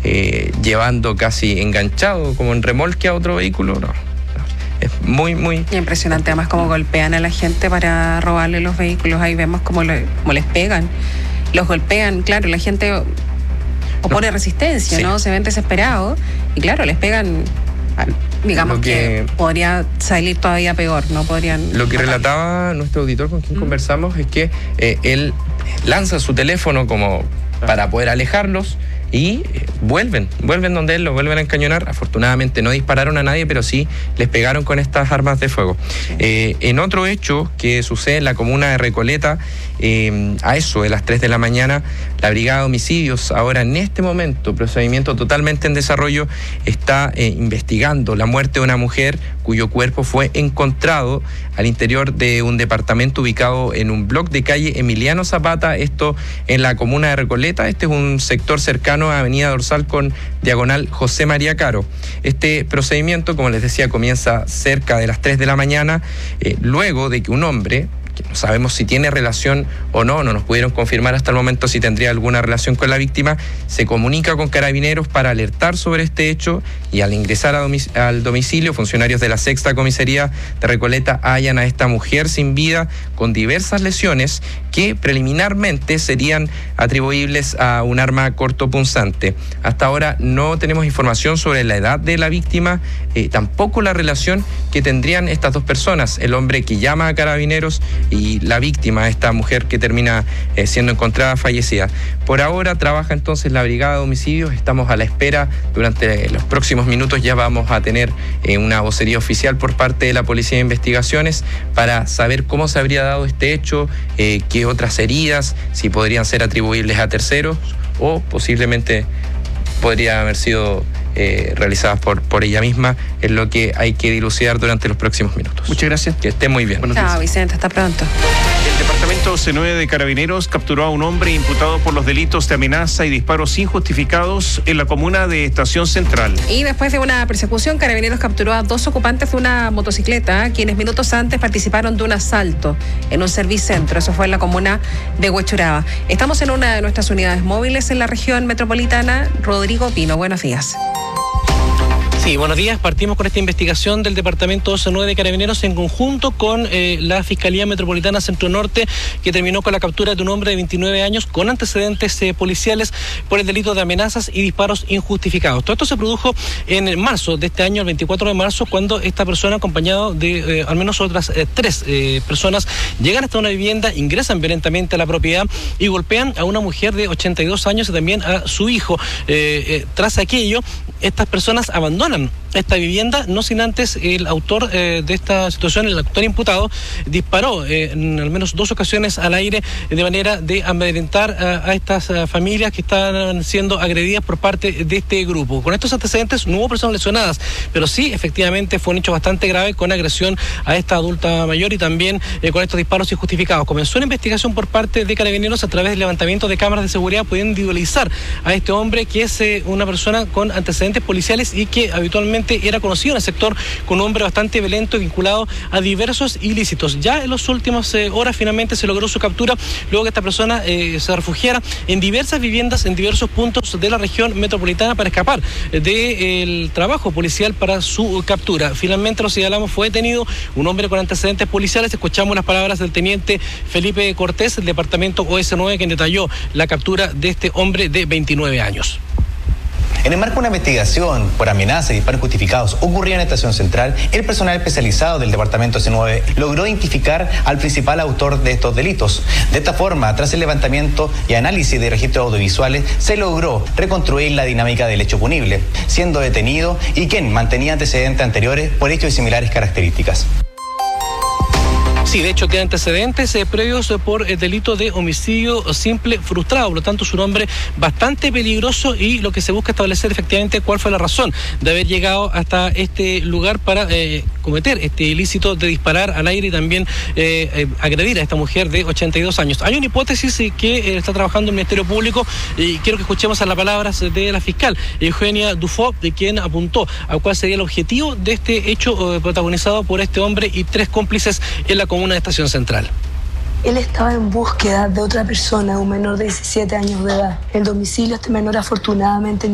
llevando casi enganchado, como en remolque a otro vehículo, no. Es muy impresionante, además cómo golpean a la gente para robarle los vehículos. Ahí vemos cómo les pegan, los golpean, claro, la gente opone resistencia, sí, ¿no? Se ven desesperados y claro, les pegan. Digamos que podría salir todavía peor, no podrían. Lo que relataba nuestro auditor con quien conversamos es que él lanza su teléfono como para poder alejarlos y vuelven donde él, lo vuelven a encañonar. Afortunadamente no dispararon a nadie, pero sí les pegaron con estas armas de fuego. En otro hecho que sucede en la comuna de Recoleta, a eso de las 3 de la mañana, la Brigada de Homicidios, ahora en este momento, procedimiento totalmente en desarrollo, está investigando la muerte de una mujer cuyo cuerpo fue encontrado al interior de un departamento ubicado en un bloque de calle Emiliano Zapata, esto en la comuna de Recoleta. Este es un sector cercano a Avenida Dorsal con diagonal José María Caro. Este procedimiento, como les decía, comienza cerca de las 3 de la mañana, luego de que un hombre, que no sabemos si tiene relación o no nos pudieron confirmar hasta el momento si tendría alguna relación con la víctima, se comunica con Carabineros para alertar sobre este hecho y al ingresar al domicilio, funcionarios de la 6ª Comisaría de Recoleta hallan a esta mujer sin vida con diversas lesiones que preliminarmente serían atribuibles a un arma cortopunzante. Hasta ahora no tenemos información sobre la edad de la víctima, tampoco la relación que tendrían estas dos personas, el hombre que llama a Carabineros y la víctima, esta mujer que termina siendo encontrada fallecida. Por ahora trabaja entonces la Brigada de Homicidios, estamos a la espera, durante los próximos minutos ya vamos a tener una vocería oficial por parte de la Policía de Investigaciones para saber cómo se habría dado este hecho, qué otras heridas, si podrían ser atribuibles a terceros o posiblemente podría haber sido realizadas por ella misma, es lo que hay que dilucidar durante los próximos minutos. Muchas gracias. Que esté muy bien. Chao, Vicente, hasta pronto. El Departamento C9 de Carabineros capturó a un hombre imputado por los delitos de amenaza y disparos injustificados en la comuna de Estación Central. Y después de una persecución, Carabineros capturó a 2 ocupantes de una motocicleta, quienes minutos antes participaron de un asalto en un servicentro. Eso fue en la comuna de Huechuraba. Estamos en una de nuestras unidades móviles en la región metropolitana. Rodrigo Pino, buenos días. Sí, buenos días. Partimos con esta investigación del Departamento C9 de Carabineros en conjunto con la Fiscalía Metropolitana Centro Norte, que terminó con la captura de un hombre de 29 años con antecedentes policiales por el delito de amenazas y disparos injustificados. Todo esto se produjo en marzo de este año, el 24 de marzo, cuando esta persona, acompañado de al menos otras 3 personas, llegan hasta una vivienda, ingresan violentamente a la propiedad y golpean a una mujer de 82 años y también a su hijo. Tras aquello, estas personas abandonan esta vivienda, no sin antes el autor de esta situación, el autor imputado, disparó en al menos 2 ocasiones al aire de manera de amedrentar a estas familias que estaban siendo agredidas por parte de este grupo. Con estos antecedentes no hubo personas lesionadas, pero sí efectivamente fue un hecho bastante grave con agresión a esta adulta mayor y también con estos disparos injustificados. Comenzó una investigación por parte de Carabineros a través del levantamiento de cámaras de seguridad, pudiendo individualizar a este hombre, que es una persona con antecedentes policiales y que habitualmente era conocido en el sector como un hombre bastante violento vinculado a diversos ilícitos. Ya en las últimas horas finalmente se logró su captura, luego que esta persona se refugiara en diversas viviendas en diversos puntos de la región metropolitana para escapar del trabajo policial para su captura. Finalmente, lo señalamos, fue detenido un hombre con antecedentes policiales. Escuchamos las palabras del teniente Felipe Cortés, del departamento OS9, quien detalló la captura de este hombre de 29 años. En el marco de una investigación por amenazas y disparos justificados ocurrida en Estación Central, el personal especializado del Departamento C9 logró identificar al principal autor de estos delitos. De esta forma, tras el levantamiento y análisis de registros audiovisuales, se logró reconstruir la dinámica del hecho punible, siendo detenido y quien mantenía antecedentes anteriores por hechos de similares características. Sí, de hecho, tiene antecedentes previos por el delito de homicidio simple frustrado. Por lo tanto, es un hombre bastante peligroso y lo que se busca establecer efectivamente cuál fue la razón de haber llegado hasta este lugar para cometer este ilícito de disparar al aire y también agredir a esta mujer de 82 años. Hay una hipótesis que está trabajando el Ministerio Público y quiero que escuchemos a las palabras de la fiscal Eugenia Dufo, de quien apuntó a cuál sería el objetivo de este hecho protagonizado por este hombre y 3 cómplices en la comuna de Estación Central. Él estaba en búsqueda de otra persona, un menor de 17 años de edad. El domicilio de este menor, afortunadamente,